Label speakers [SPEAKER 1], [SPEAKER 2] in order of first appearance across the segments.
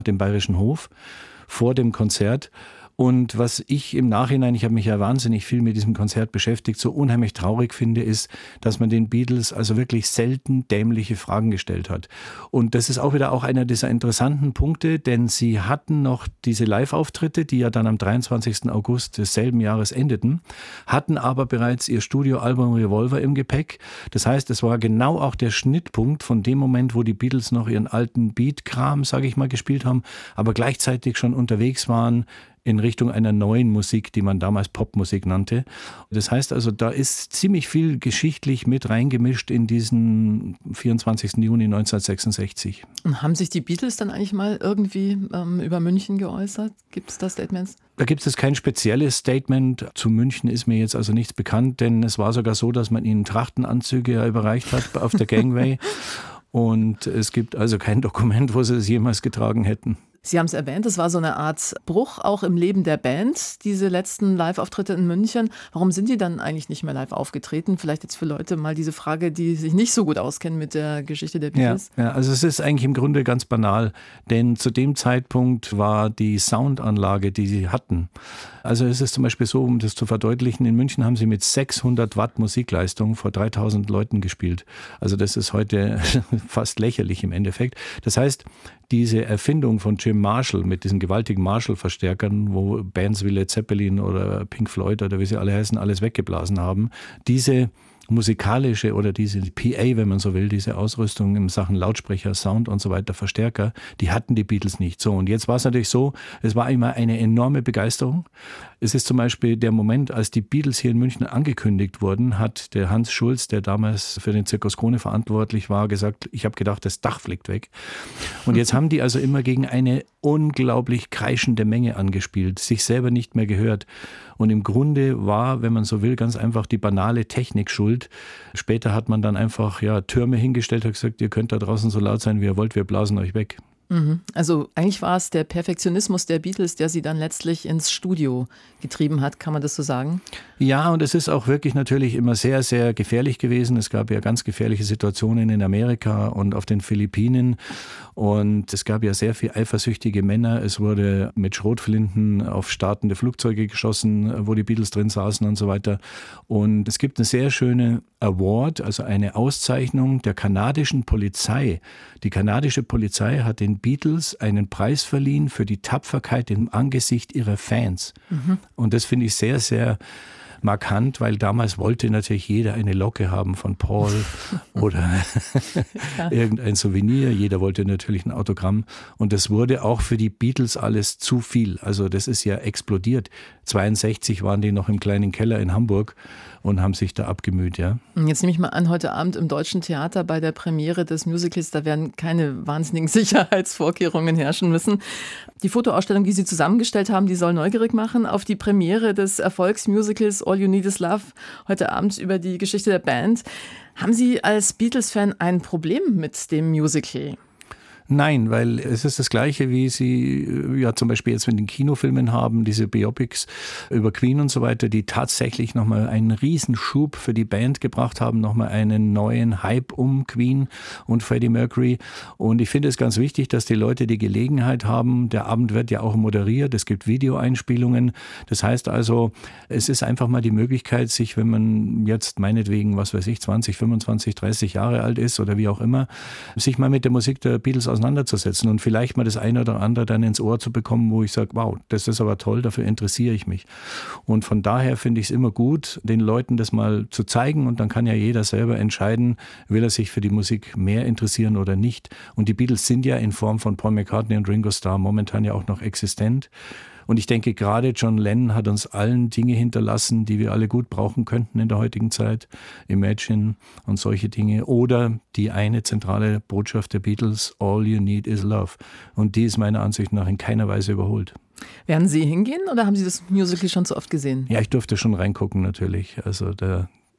[SPEAKER 1] dem Bayerischen Hof, vor dem Konzert. Und was ich im Nachhinein, ich habe mich ja wahnsinnig viel mit diesem Konzert beschäftigt, so unheimlich traurig finde, ist, dass man den Beatles also wirklich selten dämliche Fragen gestellt hat. Und das ist auch wieder auch einer dieser interessanten Punkte, denn sie hatten noch diese Live-Auftritte, die ja dann am 23. August desselben Jahres endeten, hatten aber bereits ihr Studioalbum Revolver im Gepäck. Das heißt, es war genau auch der Schnittpunkt von dem Moment, wo die Beatles noch ihren alten Beat-Kram, sage ich mal, gespielt haben, aber gleichzeitig schon unterwegs waren in Richtung einer neuen Musik, die man damals Popmusik nannte. Das heißt also, da ist ziemlich viel geschichtlich mit reingemischt in diesen 24. Juni 1966.
[SPEAKER 2] Und haben sich die Beatles dann eigentlich mal irgendwie über München geäußert? Gibt es da Statements?
[SPEAKER 1] Da gibt es kein spezielles Statement. Zu München ist mir jetzt also nichts bekannt, denn es war sogar so, dass man ihnen Trachtenanzüge überreicht hat auf der Gangway. Und es gibt also kein Dokument, wo sie es jemals getragen hätten.
[SPEAKER 2] Sie haben es erwähnt, es war so eine Art Bruch auch im Leben der Band, diese letzten Live-Auftritte in München. Warum sind die dann eigentlich nicht mehr live aufgetreten? Vielleicht jetzt für Leute mal diese Frage, die sich nicht so gut auskennen mit der Geschichte der Beatles.
[SPEAKER 1] Ja, also es ist eigentlich im Grunde ganz banal, denn zu dem Zeitpunkt war die Soundanlage, die sie hatten. Also es ist zum Beispiel so, um das zu verdeutlichen, in München haben sie mit 600 Watt Musikleistung vor 3000 Leuten gespielt. Also das ist heute fast lächerlich im Endeffekt. Das heißt, diese Erfindung von Jim Marshall mit diesen gewaltigen Marshall-Verstärkern, wo Bands wie Led Zeppelin oder Pink Floyd oder wie sie alle heißen, alles weggeblasen haben, diese musikalische oder diese PA, wenn man so will, diese Ausrüstung in Sachen Lautsprecher, Sound und so weiter, Verstärker, die hatten die Beatles nicht. So, und jetzt war es natürlich so, es war immer eine enorme Begeisterung. Es ist zum Beispiel der Moment, als die Beatles hier in München angekündigt wurden, hat der Hans Schulz, der damals für den Zirkus Krone verantwortlich war, gesagt, ich habe gedacht, das Dach fliegt weg. Und jetzt haben die also immer gegen eine unglaublich kreischende Menge angespielt, sich selber nicht mehr gehört. Und im Grunde war, wenn man so will, ganz einfach die banale Technik schuld. Später hat man dann einfach Türme hingestellt und gesagt, ihr könnt da draußen so laut sein, wie ihr wollt, wir blasen euch weg.
[SPEAKER 2] Also eigentlich war es der Perfektionismus der Beatles, der sie dann letztlich ins Studio getrieben hat, kann man das so sagen?
[SPEAKER 1] Ja, und es ist auch wirklich natürlich immer sehr, sehr gefährlich gewesen. Es gab ja ganz gefährliche Situationen in Amerika und auf den Philippinen und es gab ja sehr viel eifersüchtige Männer. Es wurde mit Schrotflinten auf startende Flugzeuge geschossen, wo die Beatles drin saßen und so weiter. Und es gibt eine sehr schöne Award, also eine Auszeichnung der kanadischen Polizei. Die kanadische Polizei hat den Beatles einen Preis verliehen für die Tapferkeit im Angesicht ihrer Fans. Und das finde ich sehr, sehr markant, weil damals wollte natürlich jeder eine Locke haben von Paul oder irgendein Souvenir. Jeder wollte natürlich ein Autogramm. Und das wurde auch für die Beatles alles zu viel. Also das ist ja explodiert. 62 waren die noch im kleinen Keller in Hamburg und haben sich da abgemüht, ja.
[SPEAKER 2] Jetzt nehme ich mal an, heute Abend im Deutschen Theater bei der Premiere des Musicals, da werden keine wahnsinnigen Sicherheitsvorkehrungen herrschen müssen. Die Fotoausstellung, die Sie zusammengestellt haben, die soll neugierig machen auf die Premiere des Erfolgsmusicals All You Need Is Love, heute Abend über die Geschichte der Band. Haben Sie als Beatles-Fan ein Problem mit dem Musical?
[SPEAKER 1] Nein, weil es ist das Gleiche, wie Sie ja zum Beispiel jetzt mit den Kinofilmen haben, diese Biopics über Queen und so weiter, die tatsächlich nochmal einen Riesenschub für die Band gebracht haben, nochmal einen neuen Hype um Queen und Freddie Mercury. Und ich finde es ganz wichtig, dass die Leute die Gelegenheit haben, der Abend wird ja auch moderiert, es gibt Videoeinspielungen. Das heißt also, es ist einfach mal die Möglichkeit, sich, wenn man jetzt meinetwegen, 20, 25, 30 Jahre alt ist oder wie auch immer, sich mal mit der Musik der Beatles auseinanderzusetzen und vielleicht mal das eine oder andere dann ins Ohr zu bekommen, wo ich sage, wow, das ist aber toll, dafür interessiere ich mich. Und von daher finde ich es immer gut, den Leuten das mal zu zeigen und dann kann ja jeder selber entscheiden, will er sich für die Musik mehr interessieren oder nicht. Und die Beatles sind ja in Form von Paul McCartney und Ringo Starr momentan ja auch noch existent. Und ich denke, gerade John Lennon hat uns allen Dinge hinterlassen, die wir alle gut brauchen könnten in der heutigen Zeit. Imagine und solche Dinge. Oder die eine zentrale Botschaft der Beatles, All You Need Is Love. Und die ist meiner Ansicht nach in keiner Weise überholt.
[SPEAKER 2] Werden Sie hingehen oder haben Sie das Musical schon so oft gesehen?
[SPEAKER 1] Ja, ich durfte schon reingucken natürlich. Also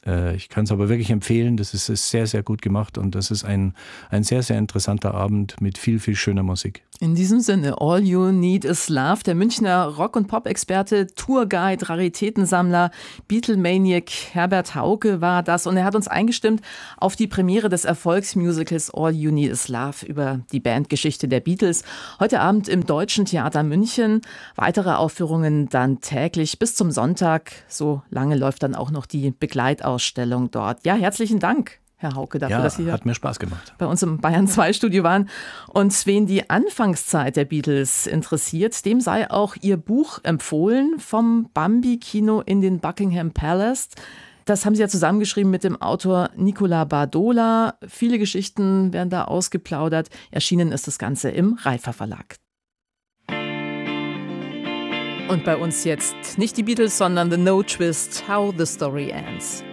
[SPEAKER 1] Ich kann es aber wirklich empfehlen, das ist sehr, sehr gut gemacht und das ist ein sehr, sehr interessanter Abend mit viel, viel schöner Musik.
[SPEAKER 2] In diesem Sinne, All You Need Is Love, der Münchner Rock- und Pop-Experte, Tourguide, Raritätensammler, Beatlemaniac Herbert Hauke war das und er hat uns eingestimmt auf die Premiere des Erfolgsmusicals All You Need Is Love über die Bandgeschichte der Beatles. Heute Abend im Deutschen Theater München. Weitere Aufführungen dann täglich bis zum Sonntag. So lange läuft dann auch noch die Begleitausstellung dort. Ja, herzlichen Dank, Herr Hauke, dafür, dass Sie hier
[SPEAKER 1] hat mir Spaß gemacht.
[SPEAKER 2] Bei uns im Bayern 2 Studio waren. Und wen die Anfangszeit der Beatles interessiert, dem sei auch ihr Buch empfohlen, Vom Bambi-Kino in den Buckingham Palace. Das haben Sie ja zusammengeschrieben mit dem Autor Nicola Bardola. Viele Geschichten werden da ausgeplaudert. Erschienen ist das Ganze im Reifer Verlag. Und bei uns jetzt nicht die Beatles, sondern The No Twist, How the Story Ends.